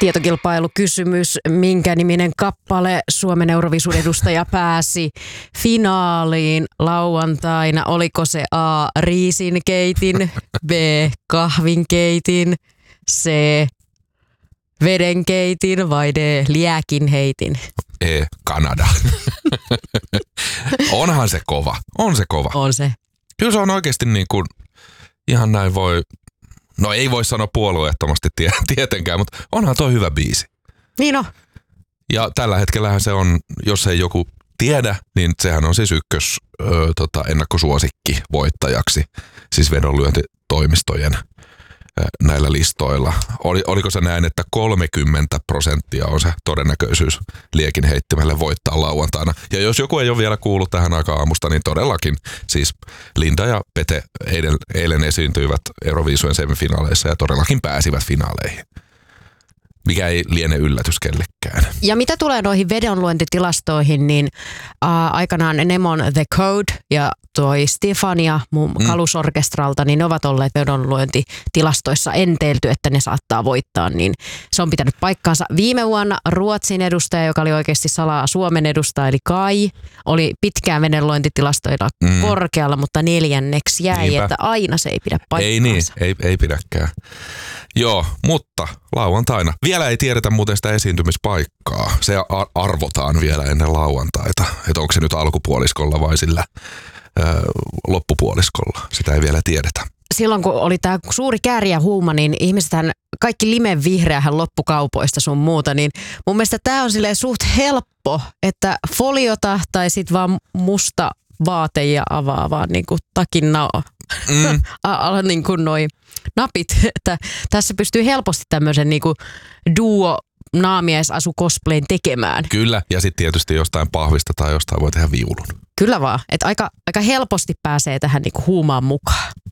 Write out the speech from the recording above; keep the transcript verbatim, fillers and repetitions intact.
Tietokilpailukysymys, minkä niminen kappale Suomen Euroviisun edustaja pääsi finaaliin lauantaina? Oliko se A. riisinkeitin, B. kahvinkeitin, C. vedenkeitin vai D. liekinheitin? E. Kanada. Onhan se kova. On se kova. On se. Kyllä se on oikeasti niin kuin, ihan näin voi, no ei voi sanoa puolueettomasti tie, tietenkään, mutta onhan toi hyvä biisi. Niin on. Ja tällä hetkellähän se on, jos ei joku tiedä, niin sehän on siis ykkös ö, tota, ennakkosuosikki voittajaksi, siis vedonlyöntitoimistojen ö, näillä listoilla. Oli, oliko se näin, että kolmekymmentä prosenttia on se todennäköisyys liekin heittimelle voittaa lauantaina. Ja jos joku ei ole vielä kuullut tähän aikaan aamusta, niin todellakin siis Linda ja Pete eilen, eilen esiintyivät Euroviisujen semifinaaleissa ja todellakin pääsivät finaaleihin. Mikä ei liene yllätys kellekään. Ja mitä tulee noihin vedonluentitilastoihin, niin ää, aikanaan Nemon The Code ja toi Stefania mun mm. kalusorkestralta, niin ne ovat olleet vedonluentitilastoissa enteilty, että ne saattaa voittaa. Niin se on pitänyt paikkaansa. Viime vuonna Ruotsin edustaja, joka oli oikeasti salaa Suomen edustaja, eli Kai, oli pitkään vedonluentitilastoilla mm. korkealla, mutta neljänneksi jäi, Niinpä. Että aina se ei pidä paikkaansa. Ei niin, ei, ei pidäkään. Joo, mutta lauantaina. Vielä ei tiedetä muuten sitä esiintymispaikkaa. Se arvotaan vielä ennen lauantaita. Että onko se nyt alkupuoliskolla vai sillä ö, loppupuoliskolla. Sitä ei vielä tiedetä. Silloin kun oli tämä suuri kääriä huuma, niin ihmisethän, kaikki limen vihreähän loppukaupoista sun muuta, niin mun mielestä tämä on silleen suht helppo, että foliota tai sit vaan musta vaate ja avaa vaan niinku takin nao. Mm. Ala niin kuin noi napit, että tässä pystyy helposti tämmöisen niinku duo naamiesasu cosplayn tekemään. Kyllä, ja sitten tietysti jostain pahvista tai jostain voi tehdä viulun. Kyllä vaan, että aika, aika helposti pääsee tähän niinku huumaan mukaan.